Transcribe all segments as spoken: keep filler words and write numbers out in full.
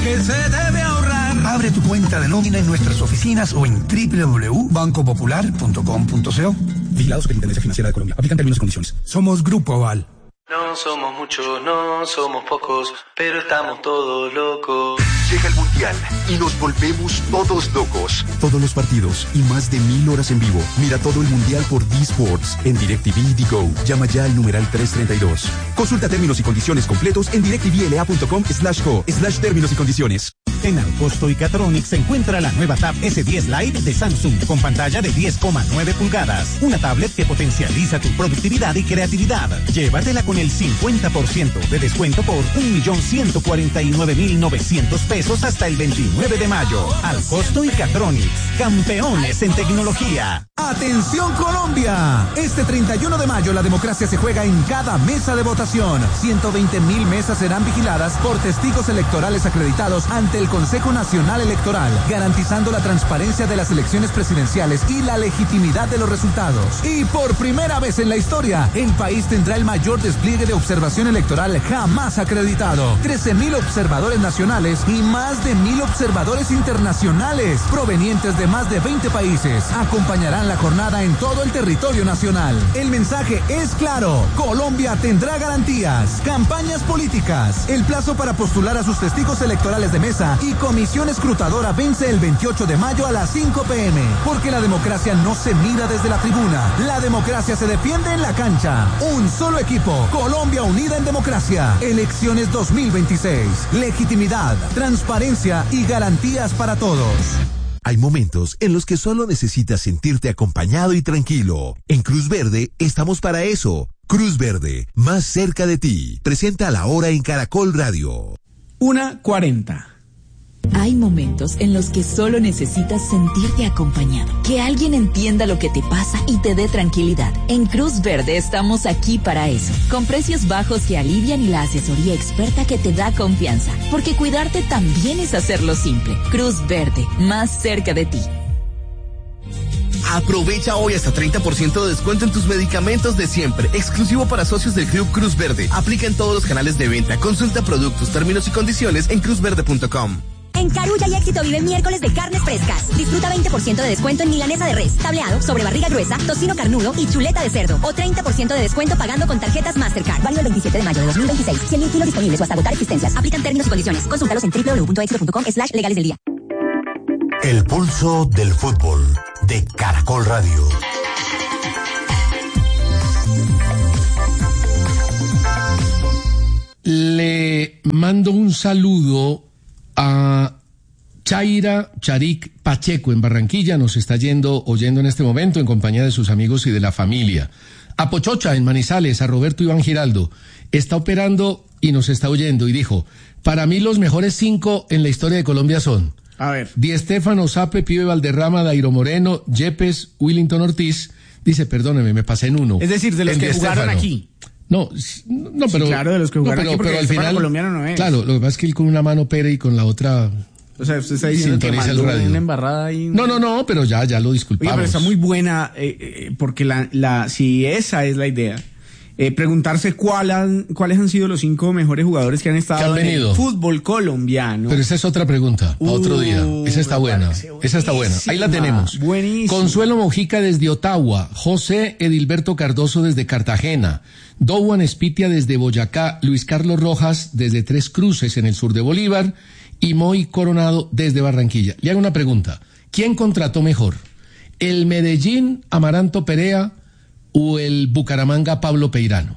que se debe ahorrar. Abre tu cuenta de nómina en nuestras oficinas o en doble u doble u doble u punto banco popular punto com punto co. Vigilado Superintendencia Financiera de Colombia. Aplican términos y condiciones. Somos Grupo Aval. No somos muchos, no somos pocos, pero estamos todos locos. Llega el Mundial y nos volvemos todos locos. Todos los partidos y más de mil horas en vivo. Mira todo el Mundial por D-Sports en DirecTV y Digo. Llama ya al numeral trescientos treinta y dos. Consulta términos y condiciones completos en directvla.com slash go slash términos y condiciones. En Alcosto y Catronics se encuentra la nueva Tab ese diez Lite de Samsung con pantalla de diez coma nueve pulgadas. Una tablet que potencializa tu productividad y creatividad. Llévatela con el cincuenta por ciento de descuento por un millón ciento cuarenta y nueve mil novecientos pesos hasta el veintinueve de mayo. Alcosto y Catronics, campeones en tecnología. ¡Atención Colombia! Este treinta y uno de mayo la democracia se juega en cada mesa de votación. ciento veinte mil mesas serán vigiladas por testigos electorales acreditados ante el Consejo Nacional Electoral, garantizando la transparencia de las elecciones presidenciales y la legitimidad de los resultados. Y por primera vez en la historia, el país tendrá el mayor despliegue de observación electoral jamás acreditado. trece mil observadores nacionales y más de mil observadores internacionales, provenientes de más de veinte países, acompañarán la jornada en todo el territorio nacional. El mensaje es claro: Colombia tendrá garantías, campañas políticas. El plazo para postular a sus testigos electorales de mesa y comisión escrutadora vence el veintiocho de mayo a las cinco pe eme, porque la democracia no se mira desde la tribuna, la democracia se defiende en la cancha. Un solo equipo, Colombia unida en democracia. Elecciones dos mil veintiséis, legitimidad, transparencia y garantías para todos. Hay momentos en los que solo necesitas sentirte acompañado y tranquilo. En Cruz Verde estamos para eso. Cruz Verde, más cerca de ti. Presenta La Hora en Caracol Radio. una cuarenta. Hay momentos en los que solo necesitas sentirte acompañado, que alguien entienda lo que te pasa y te dé tranquilidad. En Cruz Verde estamos aquí para eso, con precios bajos que alivian y la asesoría experta que te da confianza, porque cuidarte también es hacerlo simple. Cruz Verde, más cerca de ti. Aprovecha hoy hasta treinta por ciento de descuento en tus medicamentos de siempre, exclusivo para socios del Club Cruz Verde. Aplica en todos los canales de venta. Consulta productos, términos y condiciones en cruz verde punto com. En Carulla y Éxito vive miércoles de carnes frescas. Disfruta veinte por ciento de descuento en milanesa de res, tableado, sobre barriga gruesa, tocino carnudo y chuleta de cerdo. O treinta por ciento de descuento pagando con tarjetas Mastercard. Válido el veintisiete de mayo de dos mil veintiséis. cien mil kilos disponibles o hasta agotar existencias. Aplican términos y condiciones. Consúltalos en doble u doble u doble u punto éxito punto com slash legales del día. El pulso del fútbol de Caracol Radio. Le mando un saludo a Chaira Charik Pacheco en Barranquilla, nos está yendo, oyendo en este momento en compañía de sus amigos y de la familia. A Pochocha en Manizales, a Roberto Iván Giraldo, está operando y nos está oyendo y dijo: para mí los mejores cinco en la historia de Colombia son A ver. Di Stéfano, Sape, Pibe Valderrama, Dairo Moreno, Yepes, Willington Ortiz. Dice, perdóneme, me pasé en uno. Es decir, de los en que Di jugaron Stéfano. aquí. No, no, pero... Sí, claro, de los que jugaron no, pero, aquí, porque pero al el Estefano final, colombiano no es. Claro, lo que pasa es que él con una mano opera y con la otra... O sea, usted está diciendo que sintoniza el mandó radio. una embarrada ahí. No, no, no, pero ya, ya lo disculpamos. Oye, pero está muy buena, eh, eh, porque la, la, si esa es la idea, eh, preguntarse cuál han, cuáles han sido los cinco mejores jugadores que han estado ¿Que han en venido? el fútbol colombiano. Pero esa es otra pregunta, para otro día. Esa está buena, esa está buena. Ahí la tenemos. Buenísimo. Consuelo Mojica desde Ottawa, José Edilberto Cardoso desde Cartagena, Dowan Espitia desde Boyacá, Luis Carlos Rojas desde Tres Cruces en el sur de Bolívar y Moy Coronado desde Barranquilla. Le hago una pregunta. ¿Quién contrató mejor? ¿El Medellín, Amaranto Perea, o el Bucaramanga, Pablo Peirano?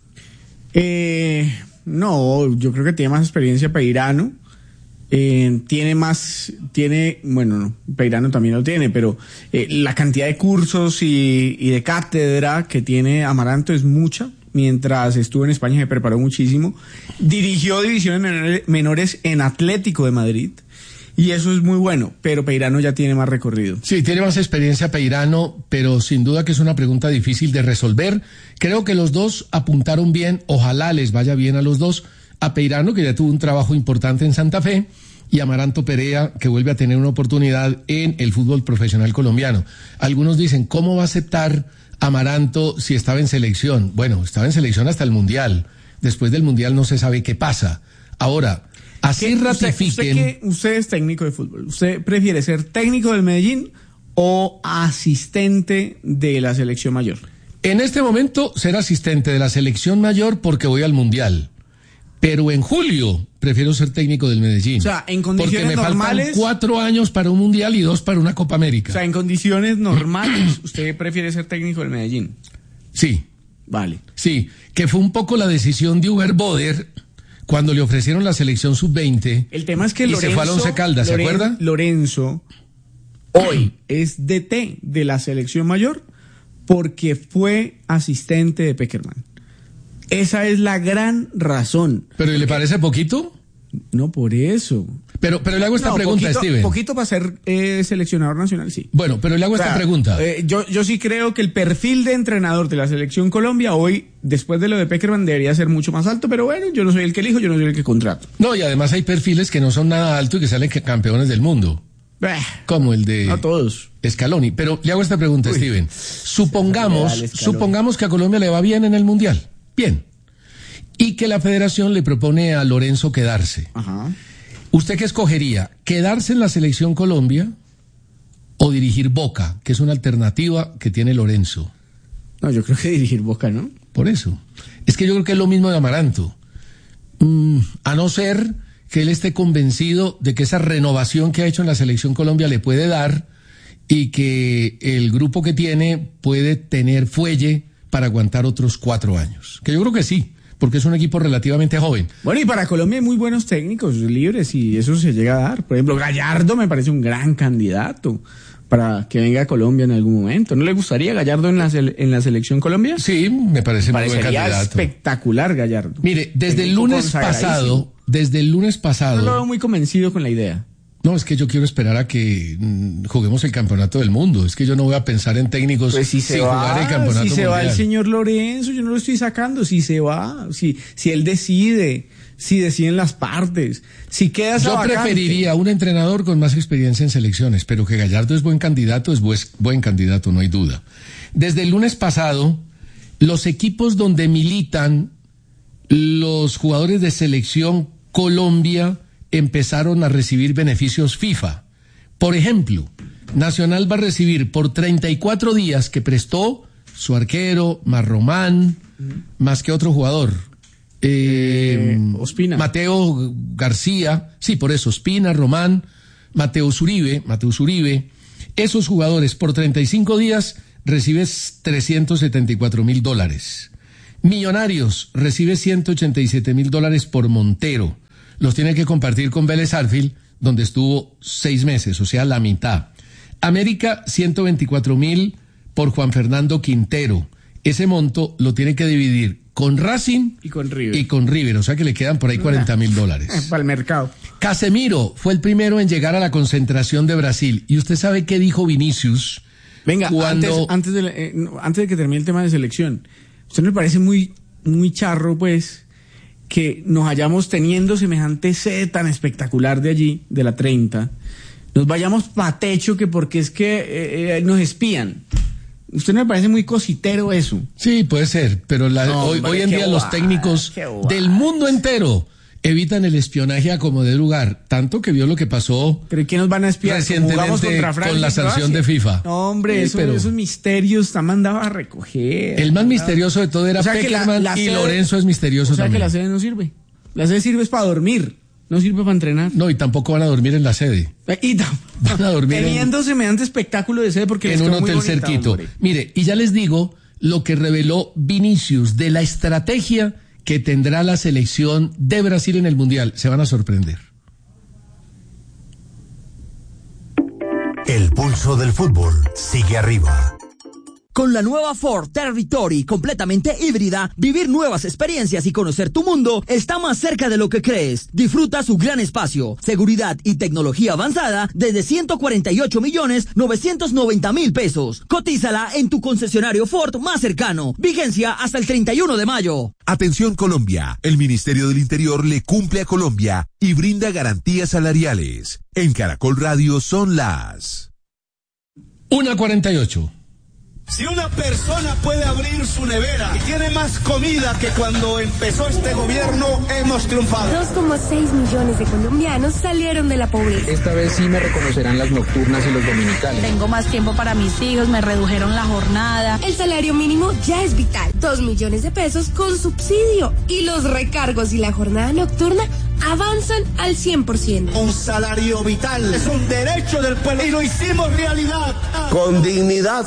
Eh, no, yo creo que tiene más experiencia Peirano. Eh, tiene más, tiene, bueno, no, Peirano también lo tiene, pero eh, la cantidad de cursos y, y de cátedra que tiene Amaranto es mucha. Mientras estuvo en España se preparó muchísimo. Dirigió divisiones menores, menores en Atlético de Madrid. Y eso es muy bueno, pero Peirano ya tiene más recorrido. Sí, tiene más experiencia Peirano, pero sin duda que es una pregunta difícil de resolver. Creo que los dos apuntaron bien, ojalá les vaya bien a los dos. A Peirano, que ya tuvo un trabajo importante en Santa Fe, y Amaranto Perea, que vuelve a tener una oportunidad en el fútbol profesional colombiano. Algunos dicen, ¿cómo va a aceptar Amaranto si estaba en selección? Bueno, estaba en selección hasta el Mundial. Después del Mundial no se sabe qué pasa. Ahora... Así ratifiquen. Usted, usted, que, usted es técnico de fútbol. ¿Usted prefiere ser técnico del Medellín o asistente de la selección mayor? En este momento, ser asistente de la selección mayor porque voy al Mundial. Pero en julio prefiero ser técnico del Medellín. O sea, en condiciones porque me normales. Faltan cuatro años para un Mundial y dos para una Copa América. O sea, en condiciones normales, usted prefiere ser técnico del Medellín. Sí. Vale. Sí, que fue un poco la decisión de Uber Boder cuando le ofrecieron la selección sub veinte. El tema es que y Lorenzo, se fue al Once Caldas, ¿se Loren, acuerda? Lorenzo hoy es D T de la selección mayor porque fue asistente de Peckerman. Esa es la gran razón. ¿Pero le parece poquito? No, por eso. Pero, pero le hago esta no, pregunta, poquito, Steven. Poquito para ser eh, seleccionador nacional, sí. Bueno, pero le hago o sea, esta pregunta. Eh, yo, yo sí creo que el perfil de entrenador de la selección Colombia hoy, después de lo de Peckerman, debería ser mucho más alto, pero bueno, yo no soy el que elijo, yo no soy el que contrato. No, y además hay perfiles que no son nada altos y que salen campeones del mundo. Bah, como el de no todos. Scaloni. Pero le hago esta pregunta, Uy. Steven. Supongamos, Real, supongamos que a Colombia le va bien en el Mundial. Bien. Y que la federación le propone a Lorenzo quedarse. Ajá. ¿Usted qué escogería? ¿Quedarse en la selección Colombia o dirigir Boca, que es una alternativa que tiene Lorenzo? No, yo creo que dirigir Boca, ¿no? Por eso. Es que yo creo que es lo mismo de Amaranto. Mm, a no ser que él esté convencido de que esa renovación que ha hecho en la selección Colombia le puede dar y que el grupo que tiene puede tener fuelle para aguantar otros cuatro años. Que yo creo que sí, porque es un equipo relativamente joven. Bueno, y para Colombia hay muy buenos técnicos libres y eso se llega a dar. Por ejemplo, Gallardo me parece un gran candidato para que venga a Colombia en algún momento. ¿No le gustaría Gallardo en la, sele- en la selección Colombia? Sí, me parece muy buen candidato. Espectacular Gallardo. Mire, desde el lunes pasado, desde el lunes pasado... No lo veo muy convencido con la idea. No, es que yo quiero esperar a que mm, juguemos el campeonato del mundo. Es que yo no voy a pensar en técnicos pues si se sin va, jugar el campeonato si se mundial. va el señor Lorenzo, yo no lo estoy sacando. Si se va, si, si él decide, si deciden las partes, si queda esa Yo vacante. preferiría un entrenador con más experiencia en selecciones, pero que Gallardo es buen candidato, es buen, buen candidato, no hay duda. Desde el lunes pasado, los equipos donde militan los jugadores de selección Colombia empezaron a recibir beneficios FIFA. Por ejemplo, Nacional va a recibir por treinta y cuatro días que prestó su arquero, más Román, mm. más que otro jugador. Eh, eh, Ospina. Mateo García, sí, por eso, Ospina, Román, Mateo Zuribe, Mateo Zuribe. Esos jugadores por treinta y cinco días recibes trescientos setenta y cuatro mil dólares. Millonarios recibe ciento ochenta y siete mil dólares por Montero. Los tiene que compartir con Vélez Arfield, donde estuvo seis meses, o sea, la mitad. América, ciento veinticuatro mil por Juan Fernando Quintero. Ese monto lo tiene que dividir con Racing y con River. Y con River, o sea que le quedan por ahí cuarenta mil dólares. Eh, para el mercado. Casemiro fue el primero en llegar a la concentración de Brasil. ¿Y usted sabe qué dijo Vinicius? Venga, cuando... antes, antes, de, eh, antes de que termine el tema de selección, ¿usted no le parece muy, muy charro, pues, que nos hayamos teniendo semejante sede tan espectacular de allí, de la treinta, nos vayamos pa' techo que porque es que eh, eh, nos espían? ¿Usted no le parece muy cositero eso? Sí, puede ser, pero la, no, hoy, hombre, hoy en día boba, los técnicos del mundo entero evitan el espionaje a como de lugar, tanto que vio lo que pasó. ¿Pero quién nos van a espiar? Recientemente contra Francia, con la sanción de FIFA. No, hombre, sí, eso, pero... esos misterios están mandados a recoger. El más misterioso de todo era, o sea, Peckerman, la, la y sede, Lorenzo es misterioso o sea también. que la sede no sirve. La sede sirve es para dormir, no sirve para entrenar. No, y tampoco van a dormir en la sede. Y t- van a dormir teniendo en, semejante espectáculo de sede porque en les un hotel muy bonita, cerquito. Hombre. Mire, y ya les digo lo que reveló Vinicius de la estrategia que tendrá la selección de Brasil en el Mundial. Se van a sorprender. El pulso del fútbol sigue arriba. Con la nueva Ford Territory completamente híbrida, vivir nuevas experiencias y conocer tu mundo está más cerca de lo que crees. Disfruta su gran espacio, seguridad y tecnología avanzada desde ciento cuarenta y ocho millones novecientos noventa mil pesos. Cotízala en tu concesionario Ford más cercano. Vigencia hasta el treinta y uno de mayo. Atención Colombia, el Ministerio del Interior le cumple a Colombia y brinda garantías salariales. En Caracol Radio son las una cuarenta y ocho. Si una persona puede abrir su nevera y tiene más comida que cuando empezó este gobierno, hemos triunfado. dos coma seis millones de colombianos salieron de la pobreza. Esta vez sí me reconocerán las nocturnas y los dominicales. Tengo más tiempo para mis hijos, me redujeron la jornada. El salario mínimo ya es vital. Dos millones de pesos con subsidio. Y los recargos y la jornada nocturna avanzan al cien por ciento. Un salario vital es un derecho del pueblo y lo hicimos realidad. Con dignidad